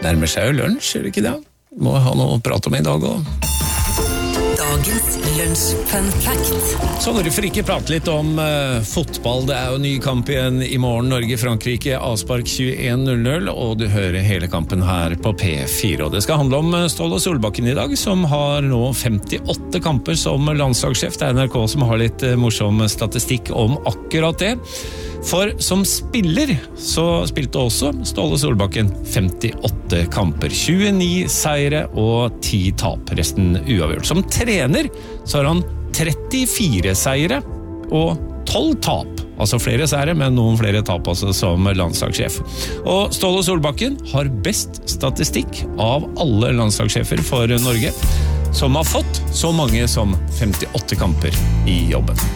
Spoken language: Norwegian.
Nærmer seg jo lunsj, det ikke det? Må ha noe å prate om I dag også. Dagens lunsj-fun fact. Så hvorfor ikke prate litt om fotball? Det jo ny kamp igjen I morgen. Norge-Frankrike, avspark 21:00, og du hører hele kampen her på P4. Og det skal handle om Ståle Solbakken I dag, som har nå 58 kamper som landslagssjef. Det NRK som har litt morsom statistikk om akkurat det. For som spiller så spilte også Ståle Solbakken 58 kamper, 29 seire og 10 tap, resten uavgjort. Som trener så har han 34 seire og 12 tap, altså flere seire, men noen flere tap også som landslagssjef. Og Ståle Solbakken har best statistikk av alle landslagssjefer for Norge, som har fått så mange som 58 kamper I jobben.